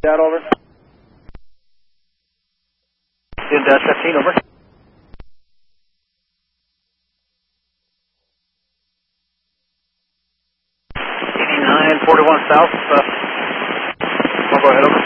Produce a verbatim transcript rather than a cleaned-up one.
Out, over. In dash fifteen, over. eighty-nine forty-one south. Uh, I'll go ahead, over.